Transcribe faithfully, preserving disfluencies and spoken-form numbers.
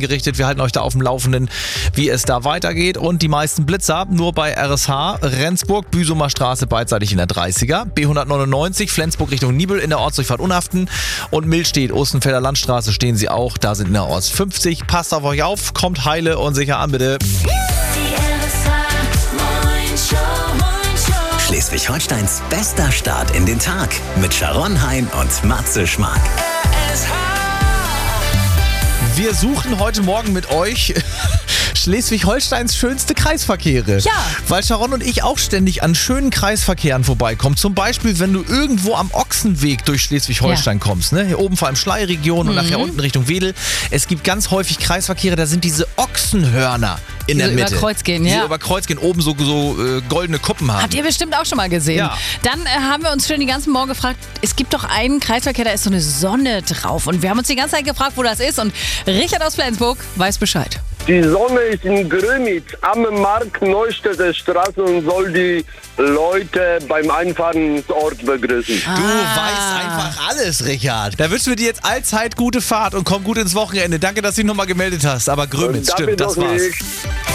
eingerichtet. Wir halten euch da auf dem Laufenden, wie es da weitergeht. Und die meisten Blitzer nur bei R S H, Rendsburg, Büsumer Straße beidseitig in der dreißiger, B hundertneunundneunzig, Flensburg Richtung Nibel in der Ortsdurchfahrt Unhaften und Millstedt, Ostenfelder Landstraße stehen sie auch, da sind in der Orts fünfzig. Passt auf euch auf, kommt heile und sicher an, bitte. Schleswig-Holsteins bester Start in den Tag mit Sharon Hein und Matze Schmark. Wir suchen heute Morgen mit euch Schleswig-Holsteins schönste Kreisverkehre. Ja. Weil Sharon und ich auch ständig an schönen Kreisverkehren vorbeikommen. Zum Beispiel, wenn du irgendwo am Ochsenweg durch Schleswig-Holstein Ja. kommst. Ne? Hier oben vor allem Schleiregion und Mhm. nachher unten Richtung Wedel. Es gibt ganz häufig Kreisverkehre, da sind diese Ochsenhörner in Die der so Mitte. über Kreuz gehen, die ja. so über Kreuz gehen, oben so, so äh, goldene Kuppen haben. Habt ihr bestimmt auch schon mal gesehen. Ja. Dann äh, haben wir uns schon den ganzen Morgen gefragt, es gibt doch einen Kreisverkehr, da ist so eine Sonne drauf. Und wir haben uns die ganze Zeit gefragt, wo das ist. Und Richard aus Flensburg weiß Bescheid. Die Sonne ist in Grömitz am Markt Neustädter Straße und soll die Leute beim Einfahren ins Ort begrüßen. Du weißt einfach alles, Richard. Da wünschen wir dir jetzt allzeit gute Fahrt und komm gut ins Wochenende. Danke, dass du dich nochmal gemeldet hast. Aber Grömitz, Dafür stimmt, das doch war's. nicht.